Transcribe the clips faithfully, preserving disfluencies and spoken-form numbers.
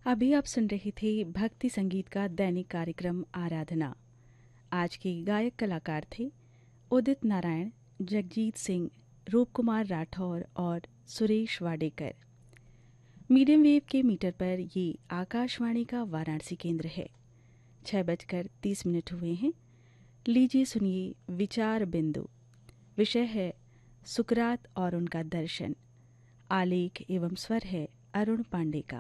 अभी आप सुन रहे थे भक्ति संगीत का दैनिक कार्यक्रम आराधना। आज के गायक कलाकार थे उदित नारायण, जगजीत सिंह, रूप कुमार राठौर और सुरेश वाडेकर। मीडियम वेव के मीटर पर ये आकाशवाणी का वाराणसी केंद्र है। छः बजकर तीस मिनट हुए हैं। लीजिए सुनिए विचार बिंदु। विषय है सुकरात और उनका दर्शन। आलेख एवं स्वर है अरुण पांडे का।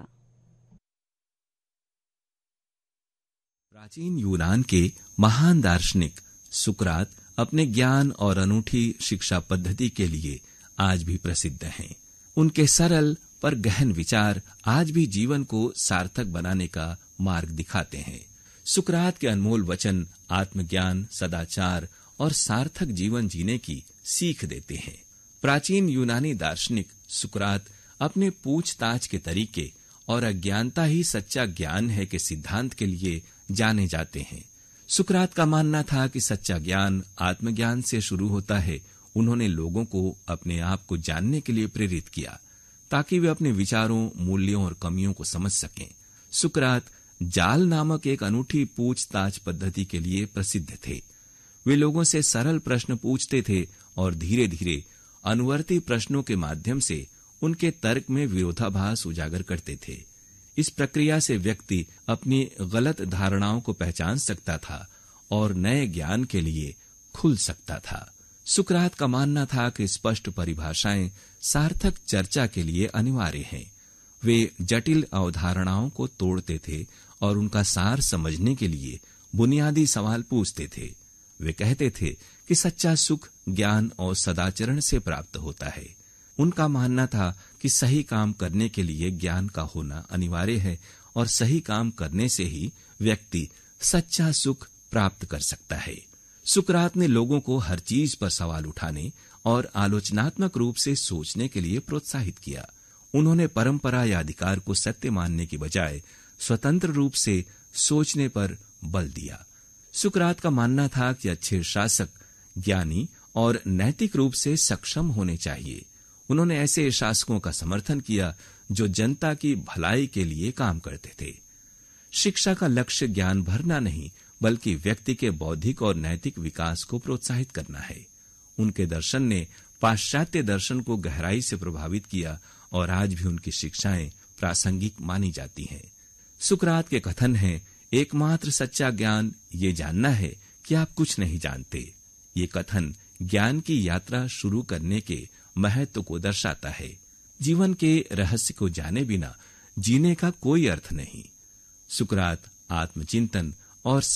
प्राचीन यूनान के महान दार्शनिक सुकरात अपने ज्ञान और अनूठी शिक्षा पद्धति के लिए आज भी प्रसिद्ध हैं। उनके सरल पर गहन विचार आज भी जीवन को सार्थक बनाने का मार्ग दिखाते हैं। सुकरात के अनमोल वचन आत्मज्ञान, सदाचार और सार्थक जीवन जीने की सीख देते हैं। प्राचीन यूनानी दार्शनिक सुकरात अपने पूछताछ के तरीके और अज्ञानता ही सच्चा ज्ञान है के सिद्धांत के लिए जाने जाते हैं। सुकरात का मानना था कि सच्चा ज्ञान आत्मज्ञान से शुरू होता है। उन्होंने लोगों को अपने आप को जानने के लिए प्रेरित किया ताकि वे अपने विचारों, मूल्यों और कमियों को समझ सकें। सुकरात जाल नामक एक अनूठी पूछताछ पद्धति के लिए प्रसिद्ध थे। वे लोगों से सरल प्रश्न पूछते थे और धीरे धीरे अनुवर्ती प्रश्नों के माध्यम से उनके तर्क में विरोधाभास उजागर करते थे। इस प्रक्रिया से व्यक्ति अपनी गलत धारणाओं को पहचान सकता था और नए ज्ञान के लिए खुल सकता था। सुकरात का मानना था कि स्पष्ट परिभाषाएं सार्थक चर्चा के लिए अनिवार्य हैं। वे जटिल अवधारणाओं को तोड़ते थे और उनका सार समझने के लिए बुनियादी सवाल पूछते थे। वे कहते थे कि सच्चा सुख ज्ञान और सदाचरण से प्राप्त होता है। उनका मानना था कि सही काम करने के लिए ज्ञान का होना अनिवार्य है और सही काम करने से ही व्यक्ति सच्चा सुख प्राप्त कर सकता है। सुकरात ने लोगों को हर चीज पर सवाल उठाने और आलोचनात्मक रूप से सोचने के लिए प्रोत्साहित किया। उन्होंने परंपरा या अधिकार को सत्य मानने की बजाय स्वतंत्र रूप से सोचने पर बल दिया। सुकरात का मानना था कि अच्छे शासक ज्ञानी और नैतिक रूप से सक्षम होने चाहिए। उन्होंने ऐसे शासकों का समर्थन किया जो जनता की भलाई के लिए काम करते थे। शिक्षा का लक्ष्य ज्ञान भरना नहीं बल्कि व्यक्ति के बौद्धिक और नैतिक विकास को प्रोत्साहित करना है। उनके दर्शन ने पाश्चात्य दर्शन को गहराई से प्रभावित किया और आज भी उनकी शिक्षाएं प्रासंगिक मानी जाती हैं। सुकरात के कथन हैं, एकमात्र सच्चा ज्ञान ये जानना है कि आप कुछ नहीं जानते। ये कथन ज्ञान की यात्रा शुरू करने के महत्व को दर्शाता है। जीवन के रहस्य को जाने बिना जीने का कोई अर्थ नहीं। सुकरात आत्मचिंतन और